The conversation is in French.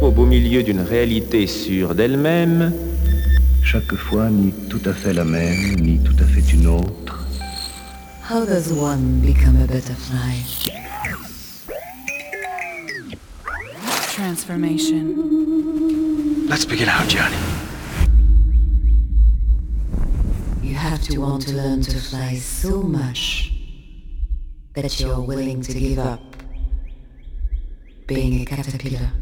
au beau milieu d'une réalité sûre d'elle-même, chaque fois ni tout à fait la même, ni tout à fait une autre. How does one become a butterfly? Transformation. Let's begin our journey. You have to want to learn to fly so much that you're willing to give up being a caterpillar.